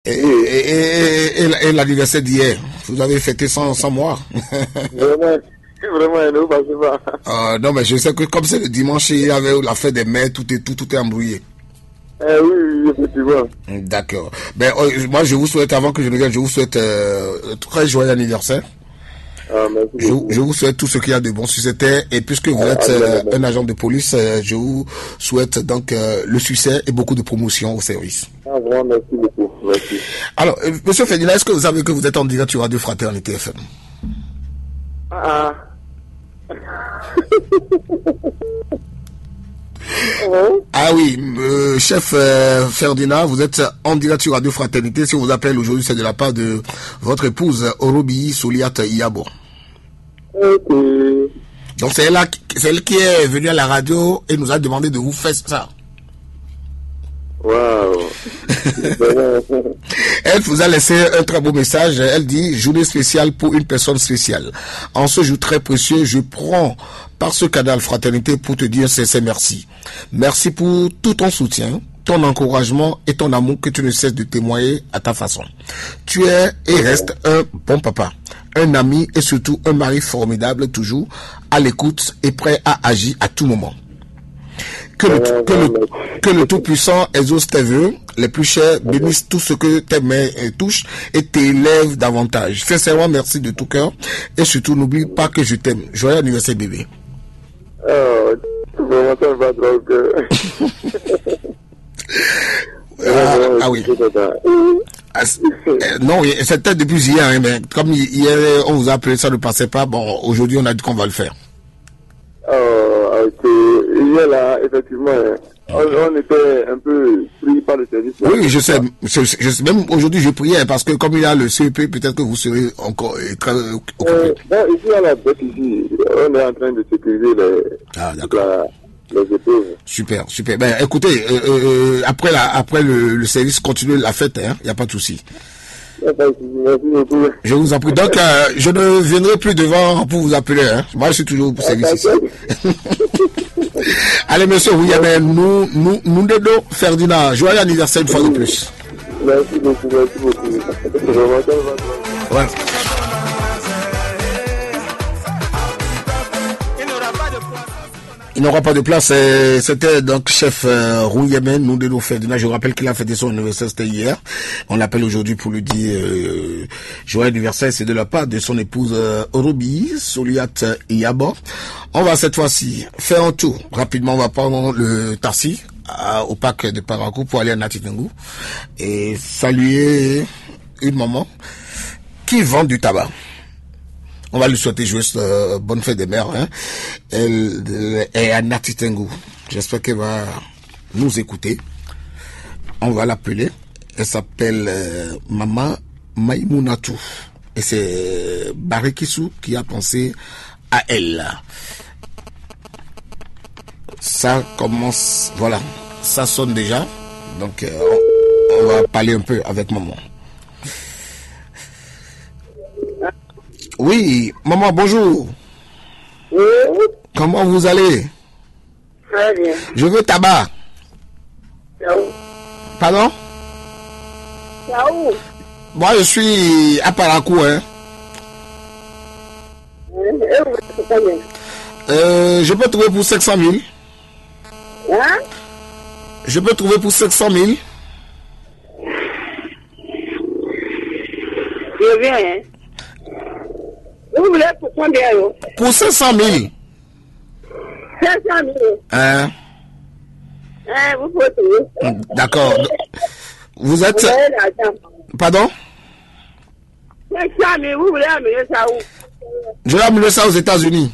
Et l'anniversaire d'hier, vous avez fêté sans moi. Vraiment, ne passez pas. Non, mais je sais que comme c'est le dimanche, il y avait la fête des mères, tout est embrouillé. Oui, effectivement. D'accord. Ben, moi, je vous souhaite, avant que je ne regarde, je vous souhaite très joyeux anniversaire. Je vous souhaite tout ce qu'il y a de bon sur cette terre. Et puisque vous êtes un agent de police, je vous souhaite donc le succès et beaucoup de promotion au service. Vraiment, merci beaucoup. Merci. Alors, Monsieur Ferdinand, est-ce que vous savez que vous êtes en direct sur Radio Fraternité FM? Ah oui, chef Ferdinand, vous êtes en direct sur Radio Fraternité. Si on vous appelle aujourd'hui, c'est de la part de votre épouse Orobi Soliat Iyabo. Donc c'est elle qui est venue à la radio et nous a demandé de vous faire ça. Waouh. Elle vous a laissé un très beau message. Elle dit: journée spéciale pour une personne spéciale. En ce jour très précieux, je prends par ce canal Fraternité pour te dire sincère merci. Merci pour tout ton soutien, ton encouragement et ton amour que tu ne cesses de témoigner à ta façon. Tu es et restes un bon papa, un ami et surtout un mari formidable, toujours à l'écoute et prêt à agir à tout moment. Que le Tout-Puissant exauce tes vœux les plus chers, bénisse tout ce que tes mains touchent et t'élève davantage. Sincèrement, merci de tout cœur et surtout n'oublie pas que je t'aime. Joyeux anniversaire, bébé. Vraiment, ça va drôle que... oui. Non, c'était depuis hier, hein, mais comme hier on vous a appelé, ça ne passait pas. Bon, aujourd'hui on a dit qu'on va le faire. Ok. Hier là, effectivement, on était un peu pris par le service. Oui, je sais. Même aujourd'hui, je priais parce que comme il y a le CEP, peut-être que vous serez encore très occupé. Ici à la bête, ici, on est en train de sécuriser les épreuves. Super. Ben, écoutez, après le service, continuez la fête, hein. Il n'y a pas de souci. Je vous en prie. Donc, je ne viendrai plus devant pour vous appeler. Hein. Moi, je suis toujours pour service ici. Allez, monsieur, oui, mais nous devons Ferdinand. Joyeux anniversaire une fois de plus. Merci beaucoup. Ouais. Il n'aura pas de place. C'était donc chef Rouyemen, nous de nos Ferdinand. Je rappelle qu'il a fêté son anniversaire, c'était hier. On l'appelle aujourd'hui pour lui dire joyeux anniversaire. C'est de la part de son épouse Orobi Soliat Iyabo. On va cette fois-ci faire un tour. Rapidement, on va prendre le taxi au parc de Parakou pour aller à Natitengou et saluer une maman qui vend du tabac. On va lui souhaiter juste bonne fête des mères. Hein. Elle est à Natitengou. J'espère qu'elle va nous écouter. On va l'appeler. Elle s'appelle Maman Maïmounatou. Et c'est Barikissou qui a pensé à elle. Ça commence... Voilà. Ça sonne déjà. Donc, on va parler un peu avec maman. Oui, maman, bonjour. Oui. Comment vous allez? Très bien. Je veux tabac. C'est où? Pardon? C'est où? Moi, je suis à Parakou, hein. Je peux trouver pour 500 000. Hein? Je peux trouver pour 500 000. Je viens, hein. Vous voulez pour combien? Pour 500 000. 500 000. Hein? Vous pouvez trouver. D'accord. Vous êtes... Vous avez l'argent. Pardon? 500 000, vous voulez amener ça où? Je vais amener ça aux États-Unis.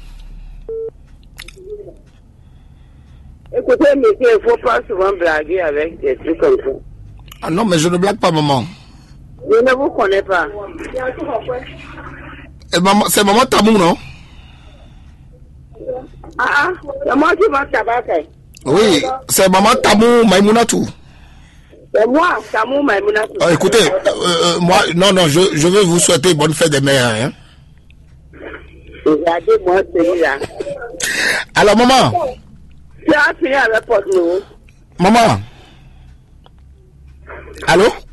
Écoutez, monsieur, il ne faut pas souvent blaguer avec des trucs comme ça. Ah non, mais je ne blague pas, maman. Je ne vous connais pas. C'est maman Tamou, non? C'est moi qui vends tabac. Oui, c'est maman Tamou Maïmounatou. C'est moi, Tamou Maïmounatou. Écoutez, moi, non, je veux vous souhaiter bonne fête des mères. Hein. Regardez-moi celui-là. Alors, maman. Tu as fini avec Porte-Nouveau. Maman. Allô?